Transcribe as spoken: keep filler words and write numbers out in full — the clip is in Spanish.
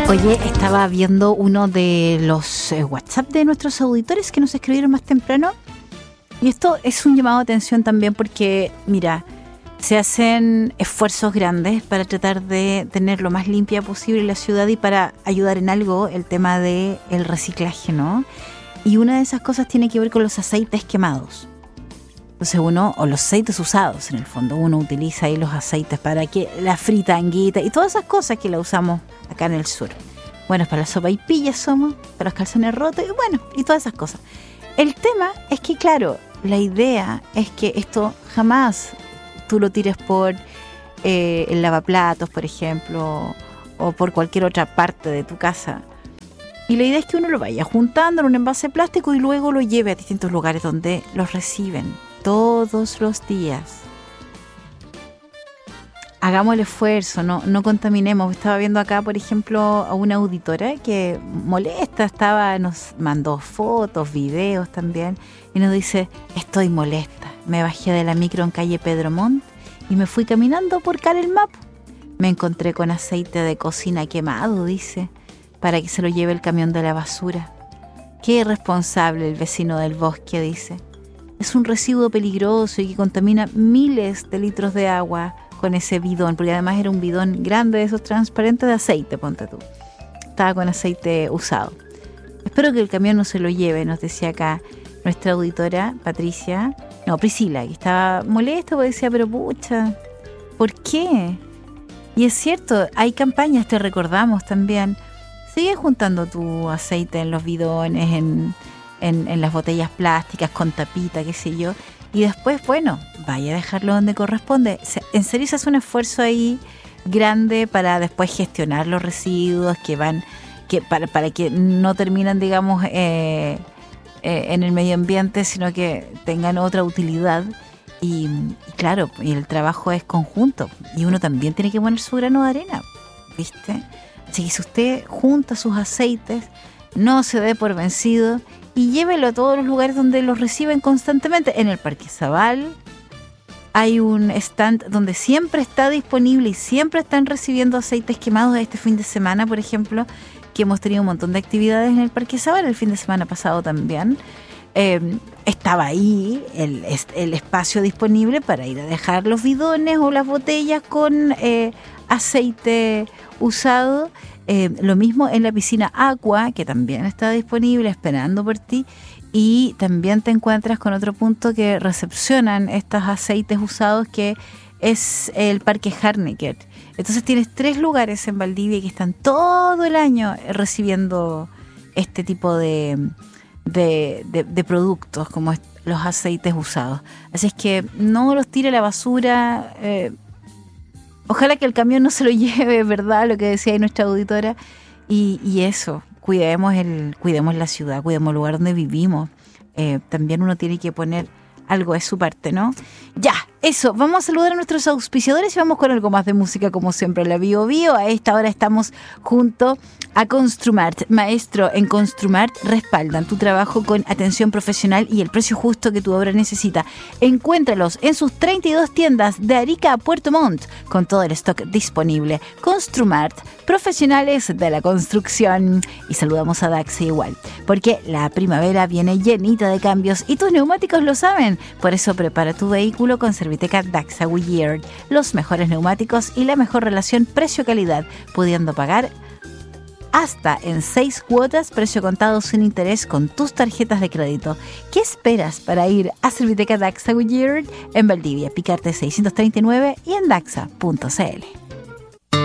Oye, estaba viendo uno de los eh, WhatsApp de nuestros auditores que nos escribieron más temprano. Y esto es un llamado de atención también porque, mira, se hacen esfuerzos grandes para tratar de tener lo más limpia posible la ciudad y para ayudar en algo el tema del reciclaje, ¿no? Y una de esas cosas tiene que ver con los aceites quemados. Entonces uno, o los aceites usados en el fondo, uno utiliza ahí los aceites para que la fritanguita y todas esas cosas que la usamos acá en el sur. Bueno, para la sopaipilla somos, para los calzones rotos, y bueno, y todas esas cosas. El tema es que, claro, la idea es que esto jamás tú lo tires por eh, el lavaplatos, por ejemplo, o por cualquier otra parte de tu casa. Y la idea es que uno lo vaya juntando en un envase de plástico y luego lo lleve a distintos lugares donde los reciben todos los días. Hagamos el esfuerzo, no, no contaminemos. Estaba viendo acá, por ejemplo, a una auditora que molesta, estaba, nos mandó fotos, videos también, y nos dice, estoy molesta. Me bajé de la micro en calle Pedro Montt y me fui caminando por Carel Map. Me encontré con aceite de cocina quemado, dice, para que se lo lleve el camión de la basura. Qué irresponsable el vecino del bosque, dice. Es un residuo peligroso y que contamina miles de litros de agua con ese bidón, porque además era un bidón grande de esos transparentes de aceite, ponte tú. Estaba con aceite usado. Espero que el camión no se lo lleve, nos decía acá nuestra auditora, Patricia, no, Priscila, que estaba molesta porque decía, pero pucha, ¿por qué? Y es cierto, hay campañas, te recordamos también, sigue juntando tu aceite en los bidones, en, en, en las botellas plásticas, con tapita, qué sé yo, y después, bueno, vaya a dejarlo donde corresponde. En serio se hace un esfuerzo ahí grande para después gestionar los residuos que van, que para, para que no terminan, digamos, eh, eh, en el medio ambiente, sino que tengan otra utilidad. Y, y claro, y el trabajo es conjunto y uno también tiene que poner su grano de arena, ¿viste? Así que si usted junta sus aceites, no se dé por vencido y llévelo a todos los lugares donde los reciben constantemente. En el Parque Zabal hay un stand donde siempre está disponible y siempre están recibiendo aceites quemados. Este fin de semana, por ejemplo, que hemos tenido un montón de actividades en el Parque Zabal, el fin de semana pasado también, eh, estaba ahí el, el espacio disponible para ir a dejar los bidones o las botellas con eh, aceite usado. Eh, lo mismo en la piscina Aqua, que también está disponible esperando por ti, y también te encuentras con otro punto que recepcionan estos aceites usados, que es el Parque Harnecker. Entonces tienes tres lugares en Valdivia que están todo el año recibiendo este tipo de, de, de, de productos como los aceites usados. Así es que no los tire a la basura. eh, Ojalá que el camión no se lo lleve, ¿verdad? Lo que decía ahí nuestra auditora. Y, y eso, cuidemos el, cuidemos la ciudad, cuidemos el lugar donde vivimos. Eh, también uno tiene que poner algo de su parte, ¿no? Ya, eso, vamos a saludar a nuestros auspiciadores y vamos con algo más de música, como siempre, la Bio Bio. A esta hora estamos junto a Construmart. Maestro, en Construmart respaldan tu trabajo con atención profesional y el precio justo que tu obra necesita. Encuéntralos en sus treinta y dos tiendas de Arica a Puerto Montt, con todo el stock disponible. Construmart, profesionales de la construcción. Y saludamos a Daxa igual, porque la primavera viene llenita de cambios y tus neumáticos lo saben. Por eso prepara tu vehículo con Serviteca Daxa Goodyear. Los mejores neumáticos y la mejor relación precio-calidad, pudiendo pagar hasta en seis cuotas, precio contado sin interés con tus tarjetas de crédito. ¿Qué esperas para ir a Serviteca Daxa Goodyear en Valdivia, Picarte seiscientos treinta y nueve y en daxa punto c l?